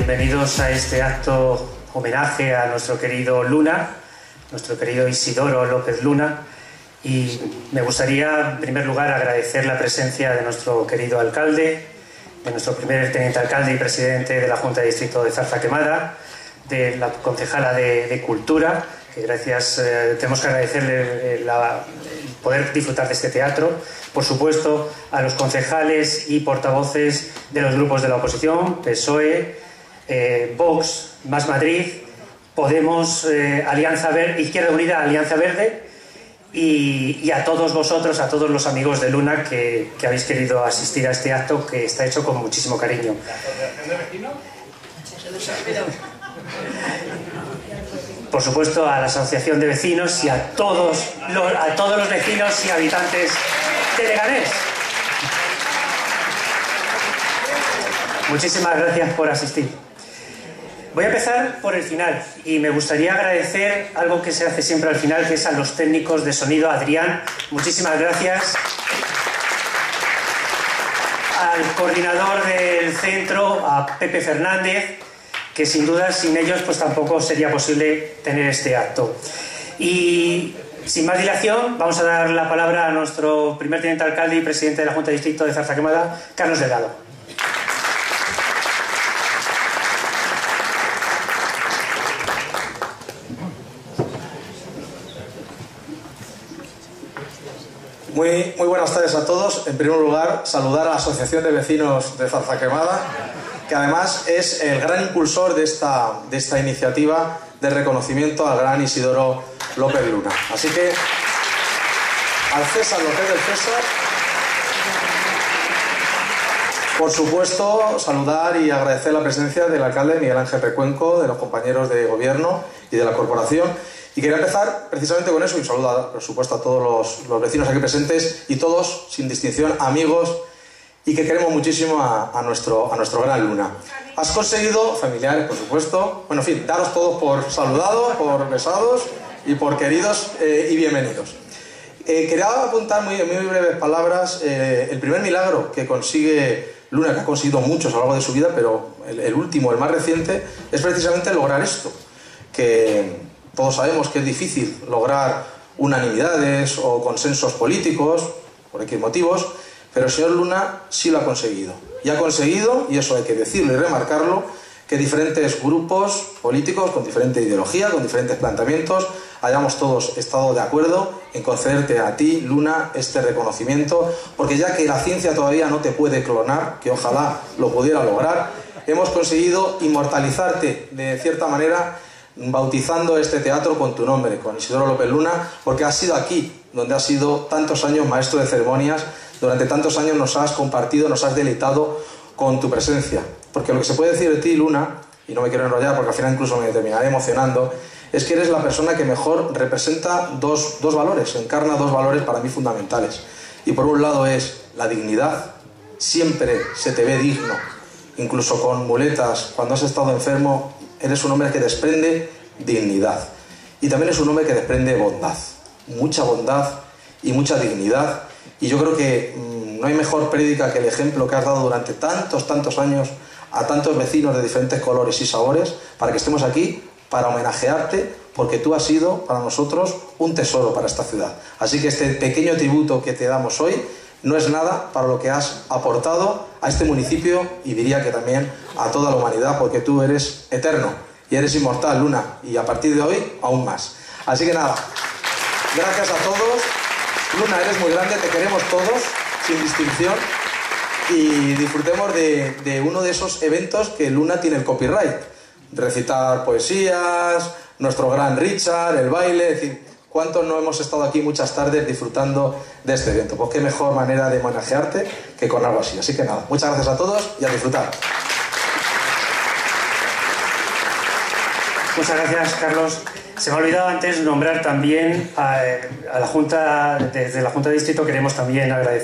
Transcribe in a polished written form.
bienvenidos a este acto homenaje a nuestro querido Luna, nuestro querido Isidoro López Luna. Y me gustaría, en primer lugar, agradecer la presencia de nuestro querido alcalde, de nuestro primer teniente alcalde y presidente de la Junta de Distrito de Zarza-Quemada, de la concejala de Cultura, que gracias, tenemos que agradecerle el poder disfrutar de este teatro. Por supuesto, a los concejales y portavoces de los grupos de la oposición, PSOE, Vox, Más Madrid, Podemos, Alianza Verde, Izquierda Unida, Alianza Verde, y a todos vosotros, a todos los amigos de Luna que habéis querido asistir a este acto que está hecho con muchísimo cariño. ¿La Asociación de Vecinos? Por supuesto, a la Asociación de Vecinos y a todos los vecinos y habitantes de Leganés. Muchísimas gracias por asistir. Voy a empezar por el final y me gustaría agradecer algo que se hace siempre al final, que es a los técnicos de sonido. Adrián, muchísimas gracias. Al coordinador del centro, a Pepe Fernández, que sin duda sin ellos pues tampoco sería posible tener este acto. Y sin más dilación, vamos a dar la palabra a nuestro primer teniente alcalde y presidente de la Junta de Distrito de Zarza-Quemada, Carlos Delgado. Muy buenas tardes a todos. En primer lugar, saludar a la Asociación de Vecinos de Zarza-Quemada, que además es el gran impulsor de esta iniciativa de reconocimiento al gran Isidoro López Luna. Así que, al César lo que es del César. Por supuesto, saludar y agradecer la presencia del alcalde Miguel Ángel Recuenco, de los compañeros de gobierno y de la corporación. Y quería empezar precisamente con eso, y un saludo, por supuesto, a todos los vecinos aquí presentes y todos, sin distinción, amigos, y que queremos muchísimo a nuestro gran Luna. Has conseguido, familiares, por supuesto, bueno, en fin, daros todos por saludados, por besados y por queridos y bienvenidos. Quería apuntar en muy breves palabras el primer milagro que consigue Luna, que ha conseguido muchos a lo largo de su vida, pero el último, el más reciente, es precisamente lograr esto, que todos sabemos que es difícil lograr unanimidades o consensos políticos, por X motivos, pero el señor Luna sí lo ha conseguido. Y ha conseguido, y eso hay que decirlo y remarcarlo, que diferentes grupos políticos con diferente ideología, con diferentes planteamientos, hayamos todos estado de acuerdo en concederte a ti, Luna, este reconocimiento, porque ya que la ciencia todavía no te puede clonar, que ojalá lo pudiera lograr, hemos conseguido inmortalizarte de cierta manera, bautizando este teatro con tu nombre, con Isidoro López Luna, porque has sido aquí, donde has sido tantos años maestro de ceremonias, durante tantos años nos has compartido, nos has deleitado con tu presencia. Porque lo que se puede decir de ti, Luna, y no me quiero enrollar porque al final incluso me terminaré emocionando, es que eres la persona que mejor representa dos valores, encarna dos valores para mí fundamentales. Y por un lado es la dignidad, siempre se te ve digno, incluso con muletas, cuando has estado enfermo, eres un hombre que desprende dignidad. Y también es un hombre que desprende bondad, mucha bondad y mucha dignidad. Y yo creo que no hay mejor prédica que el ejemplo que has dado durante tantos años a tantos vecinos de diferentes colores y sabores, para que estemos aquí, para homenajearte, porque tú has sido para nosotros un tesoro para esta ciudad. Así que este pequeño tributo que te damos hoy no es nada para lo que has aportado a este municipio y diría que también a toda la humanidad, porque tú eres eterno y eres inmortal, Luna, y a partir de hoy aún más. Así que nada, gracias a todos. Luna, eres muy grande, te queremos todos, sin distinción, y disfrutemos de uno de esos eventos que Luna tiene el copyright. Recitar poesías, nuestro gran Richard, el baile, es decir, ¿cuántos no hemos estado aquí muchas tardes disfrutando de este evento? Pues qué mejor manera de homenajearte que con algo así. Así que nada, muchas gracias a todos y a disfrutar. Muchas gracias, Carlos. Se me ha olvidado antes nombrar también a la Junta, desde la Junta de Distrito queremos también agradecer